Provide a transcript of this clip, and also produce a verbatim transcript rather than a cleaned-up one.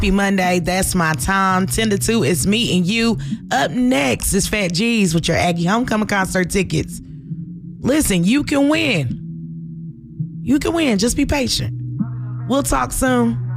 Happy Monday. That's my time. ten to two, it's me and you. Up next is Fat G's with your Aggie Homecoming concert tickets. Listen, you can win. You can win. Just be patient. We'll talk soon.